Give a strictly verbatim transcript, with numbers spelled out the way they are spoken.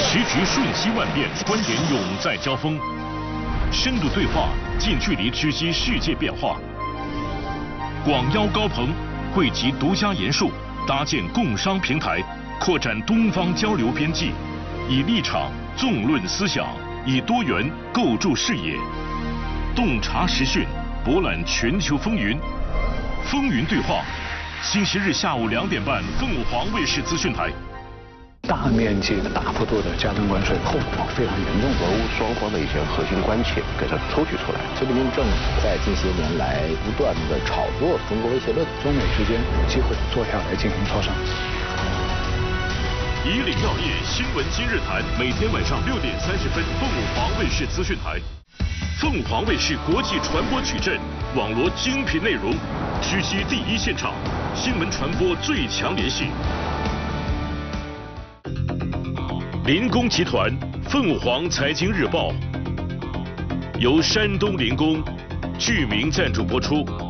时局瞬息万变，观点永在交锋，深度对话，近距离知悉世界变化。广邀高朋，汇集独家研述，搭建共商平台，扩展东方交流边际，以立场纵论思想，以多元构筑视野，洞察时讯，博览全球风云。风云对话，星期日下午两点半，凤凰卫视资讯台。 大面积的、大幅度的加征关税，后果非常严重。 俄乌双方的一些核心关切给它抽取出来。 习近平政府在近些年来不断的炒作中国威胁论， 中美之间有机会坐下来进行磋商。 以领要业，新闻今日谈，每天晚上六点三十分，凤凰卫视资讯台。凤凰卫视国际传播矩阵，网罗精品内容，知悉第一现场，新闻传播最强联系。 林工集团凤凰财经日报由山东林工巨名赞助播出。